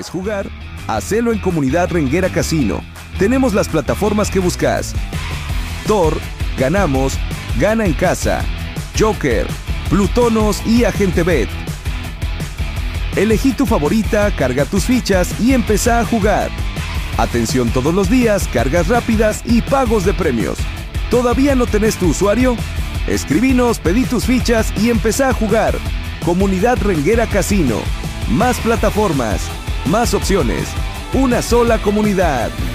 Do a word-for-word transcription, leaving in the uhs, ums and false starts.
¿Quieres jugar? Hacelo en Comunidad Renguera Casino. Tenemos las plataformas que buscas: Thor, Ganamos, Gana en Casa, Joker, Plutonos y Agente Bet. Elegí tu favorita, carga tus fichas y empezá a jugar. Atención todos los días, cargas rápidas y pagos de premios. ¿Todavía no tenés tu usuario? Escribinos, pedí tus fichas y empezá a jugar. Comunidad Renguera Casino. Más plataformas, más opciones. Una sola comunidad.